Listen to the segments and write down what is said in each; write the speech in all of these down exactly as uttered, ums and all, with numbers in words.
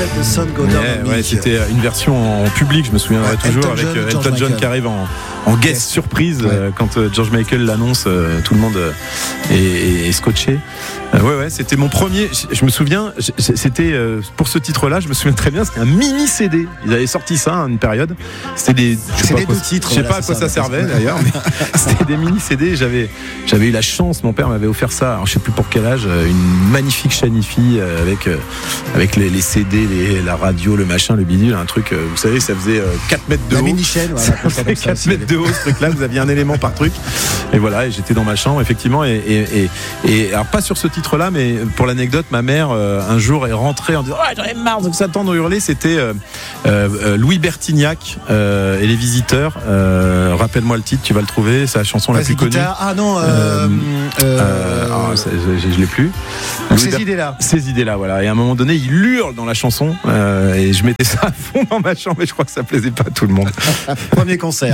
Let the Sun Go Down ouais, on Me. Ouais, c'était une version en public, je me souviendrai ouais, toujours, Elton avec John, Elton John Michael. qui arrive en, en guest Yes. surprise. Ouais. euh, quand euh, George Michael l'annonce, euh, tout le monde euh, est, est, est scotché. Euh, ouais, ouais, c'était mon premier. Je, je me souviens, je, c'était euh, pour ce titre-là, je me souviens très bien, c'était un mini C D. Ils avaient sorti ça à une période. C'était des. Je sais C'est pas des quoi, deux titres, Je sais voilà, pas à c'est quoi ça, ça, servait d'ailleurs, mais c'était des mini C D. J'avais, j'avais eu la chance, mon père m'avait offert ça. Alors je sais plus pour quel âge, une magnifique Shanifi euh, avec euh, avec les, les C D, les, la radio, le machin, le bidule, un truc. Euh, vous savez, ça faisait euh, quatre mètres de La haut. mini chaîne, voilà, Ça faisait quatre mètres de haut ce truc-là. Vous aviez un élément par truc. Et voilà, et j'étais dans ma chambre effectivement. Et, et, et, et alors pas sur ce titre-là, mais pour l'anecdote, ma mère euh, un jour est rentrée en disant ouais, j'en ai marre de s'attendre hurler. C'était euh, euh, Louis Bertignac euh, et les Visiteurs. Euh, rappelle-moi le titre, tu vas le trouver. C'est la chanson la plus connue. Ah non, euh, Euh, euh, euh, ah, ça, je, je l'ai plus. ces Louis idées-là. Ces idées-là, voilà. Et à un moment donné, il hurle dans la chanson euh, et je mettais ça à fond dans ma chambre. Et je crois que ça plaisait pas à tout le monde. Premier concert.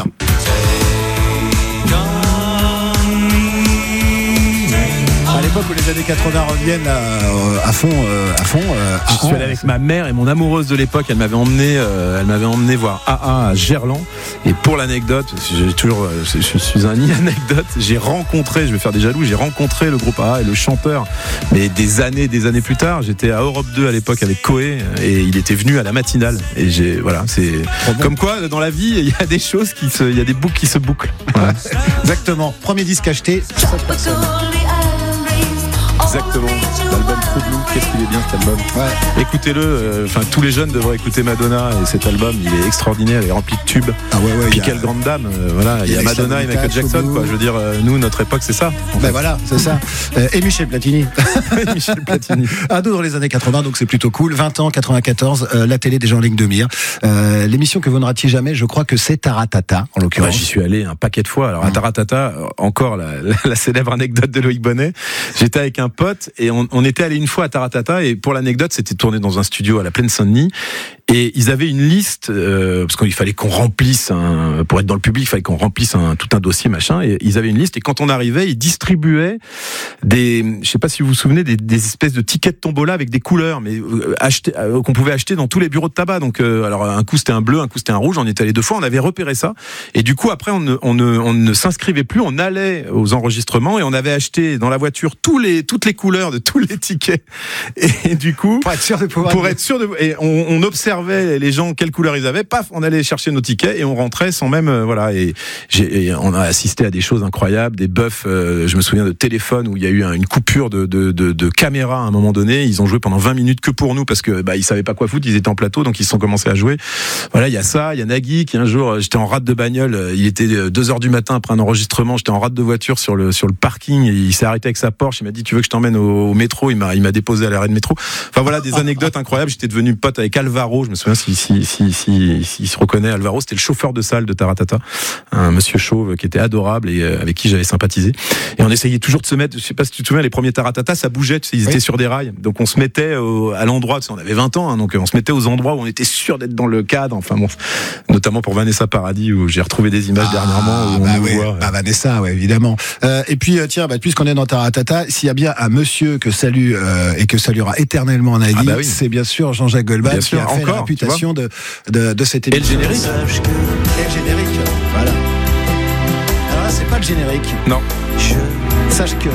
À l'époque où les années quatre-vingts reviennent là, euh, à fond, euh, à fond. Euh, Je suis allé avec ma mère et mon amoureuse de l'époque. Elle m'avait emmené, euh, elle m'avait emmené voir A A à Gerland. Et pour l'anecdote, j'ai toujours, euh, je, je suis un nid anecdote. J'ai rencontré, je vais faire des jaloux, j'ai rencontré le groupe A A et le chanteur. Mais des années, des années plus tard, j'étais à Europe deux à l'époque avec Coé et il était venu à la matinale. Et j'ai, voilà, c'est bon. comme quoi dans la vie, il y a des choses qui se, il y a des boucles qui se bouclent. Voilà. Exactement. Premier disque acheté. Exactement. L'album True Blue, qu'est-ce qu'il est bien cet album. Ouais. Écoutez-le, enfin euh, tous les jeunes devraient écouter Madonna et cet album, il est extraordinaire, il est rempli de tubes. Ah ouais, ouais. Puis il y a- quelle grande dame, euh, voilà, il y a Madonna et Michael Jackson, quoi. Je veux dire, euh, nous, notre époque, c'est ça. En Ben fait. voilà, c'est ça. Euh, et Michel Platini. Michel Platini. Ado dans les années quatre-vingts, donc c'est plutôt cool. vingt ans, quatre-vingt-quatorze, euh, la télé déjà en ligne de mire. Euh, l'émission que vous ne ratiez jamais, je crois que c'est Taratata, en Ouais, l'occurrence. j'y suis allé un paquet de fois. Alors à Mmh. Taratata, encore la, la, la célèbre anecdote de Loïc Bonnet. J'étais avec un pote et on, on était allé une fois à Taratata et pour l'anecdote, c'était tourné dans un studio à la Plaine Saint-Denis et ils avaient une liste euh, parce qu'il fallait qu'on remplisse un, pour être dans le public, il fallait qu'on remplisse un, tout un dossier machin et ils avaient une liste et quand on arrivait, ils distribuaient des, je sais pas si vous vous souvenez, des, des espèces de tickets de tombola avec des couleurs, mais euh, acheter, euh, qu'on pouvait acheter dans tous les bureaux de tabac. Donc euh, alors un coup c'était un bleu, un coup c'était un rouge. On était allé deux fois, on avait repéré ça et du coup après on ne, on ne, on ne s'inscrivait plus, on allait aux enregistrements et on avait acheté dans la voiture tous les, toutes les couleurs de tous les tickets et du coup Pour être sûr de pouvoir. pour être sûr de et on, on observait les gens quelle couleur ils avaient, paf, on allait chercher nos tickets et on rentrait sans même euh, voilà et, j'ai, et on a assisté à des choses incroyables, des buffs. Euh, je me souviens de téléphone où il y a eu un, une coupure de, de, de, de caméra à un moment donné. Ils ont joué pendant vingt minutes que pour nous parce que bah ils savaient pas quoi foutre, ils étaient en plateau donc ils se sont commencés à jouer. Voilà, il y a ça, il y a Nagui qui un jour j'étais en rate de bagnole, il était deux heures du matin après un enregistrement, j'étais en rate de voiture sur le sur le parking et il s'est arrêté avec sa Porsche, il m'a dit tu veux que je t'emmène au, au métro, il m'a il m'a déposé à l'arrêt de métro. Enfin voilà des anecdotes incroyables. J'étais devenu pote avec Alvaro, je me souviens si si si si, si il se reconnaît Alvaro, c'était le chauffeur de salle de Taratata, un monsieur chauve qui était adorable et euh, avec qui j'avais sympathisé. Et on essayait toujours de se mettre, je sais pas si tu te souviens, les premiers Taratata, ça bougeait, tu sais, ils étaient oui. sur des rails. Donc on se mettait au, à l'endroit, tu sais, on avait vingt ans, hein, donc on se mettait aux endroits où on était sûr d'être dans le cadre. Enfin bon, notamment pour Vanessa Paradis où j'ai retrouvé des images Ah, dernièrement où on bah nous ouais, voit. bah Vanessa, ouais, évidemment. Euh, et puis euh, tiens, bah, puisqu'on est dans Taratata, s'il y a bien un monsieur que salue euh, et que saluera éternellement Nagui, Ah bah oui. c'est bien sûr Jean-Jacques Goldman Bien qui sûr, a fait encore, la réputation de, de de cette Et le émission. générique. Et le générique, voilà. Alors là, c'est pas le générique. Non. Sache que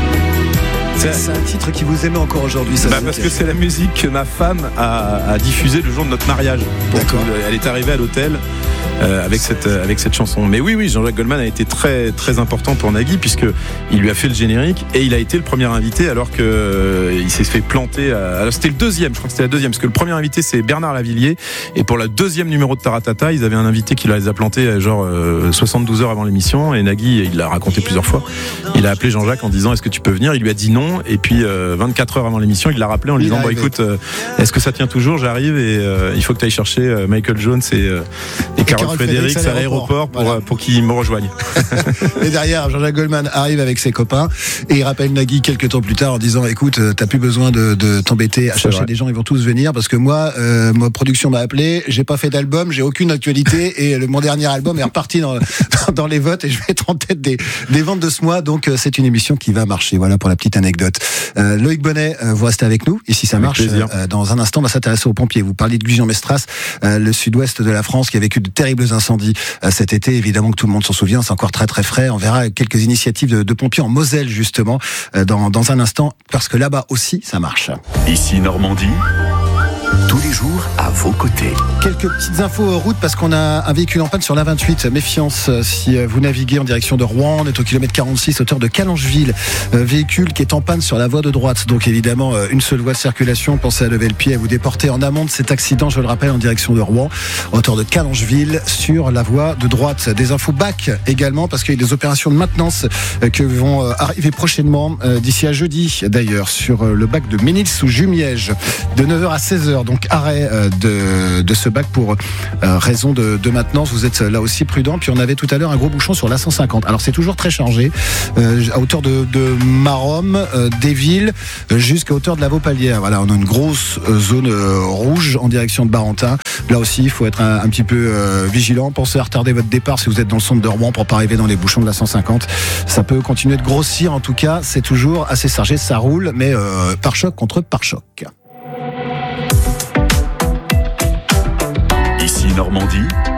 C'est- c'est un titre qui vous aimait encore aujourd'hui. Ça Bah se parce tient. que c'est la musique que ma femme a, a diffusée le jour de notre mariage. Pour D'accord. tout- elle est arrivée à l'hôtel euh, avec cette euh, avec cette chanson. Mais oui oui, Jean-Jacques Goldman a été très très important pour Nagui puisque il lui a fait le générique et il a été le premier invité alors que euh, il s'est fait planter. À, alors c'était le deuxième, je crois que c'était la deuxième parce que le premier invité c'est Bernard Lavillier et pour le deuxième numéro de Taratata, ils avaient un invité qui les a plantés euh, genre euh, soixante-douze heures avant l'émission et Nagui il l'a raconté plusieurs fois. Il a appelé Jean-Jacques en disant est-ce que tu peux venir, il lui a dit non et puis euh, vingt-quatre heures avant l'émission, il l'a rappelé en lui Il disant est bon arrivé. écoute euh, est-ce que ça tient toujours, j'arrive et euh, il faut que tu ailles chercher euh, Michael Jones et, euh, et Caroline Carole Frédéric Frédéric à l'aéroport pour, voilà. pour qu'il me rejoigne. Et derrière, Jean-Jacques Goldman arrive avec ses copains et il rappelle Nagui quelques temps plus tard en disant écoute, t'as plus besoin de, de t'embêter à C'est chercher vrai. des gens, ils vont tous venir parce que moi, euh, ma production m'a appelé, j'ai pas fait d'album, j'ai aucune actualité et le, mon dernier album est reparti dans, dans, dans les votes et je vais être en tête des, des ventes de ce mois. Donc c'est une émission qui va marcher. Voilà pour la petite anecdote. Euh, Loïc Bonnet, euh, vous restez avec nous. Ici ça Avec marche. plaisir. Euh, dans un instant, on va s'intéresser aux pompiers. Vous parliez de Gujan-Mestras, euh, le sud-ouest de la France qui a vécu de terribles incendies euh, cet été. Évidemment que tout le monde s'en souvient. C'est encore très très frais. On verra quelques initiatives de, de pompiers en Moselle justement euh, dans, dans un instant parce que là-bas aussi ça marche. Ici Normandie, tous les jours à vos côtés. Quelques petites infos route parce qu'on a un véhicule en panne sur l'A vingt-huit. Méfiance si vous naviguez en direction de Rouen. On est au kilomètre quarante-six, hauteur de Calangeville. Euh, véhicule qui est en panne sur la voie de droite. Donc évidemment, euh, une seule voie de circulation. Pensez à lever le pied, à vous déporter en amont de cet accident, je le rappelle, en direction de Rouen, hauteur de Calangeville, sur la voie de droite. Des infos bac également parce qu'il y a des opérations de maintenance euh, qui vont euh, arriver prochainement, euh, d'ici à jeudi d'ailleurs, sur euh, le bac de Ménils sous Jumièges, de neuf heures à seize heures. Donc arrêt euh, de, de ce bac pour euh, raison de, de maintenance. Vous êtes là aussi prudent. Puis on avait tout à l'heure un gros bouchon sur l'A cent cinquante. Alors c'est toujours très chargé, euh, à hauteur de, de Maromme, euh, des villes, euh, jusqu'à hauteur de la Vaupalière. Voilà, on a une grosse euh, zone euh, rouge en direction de Barentin. Là aussi, il faut être un, un petit peu euh, vigilant. Pensez à retarder votre départ si vous êtes dans le centre de Rouen pour pas arriver dans les bouchons de la cent cinquante. Ça peut continuer de grossir. En tout cas, c'est toujours assez chargé. Ça roule, mais euh, pare-choc contre pare-choc. Ici Normandie,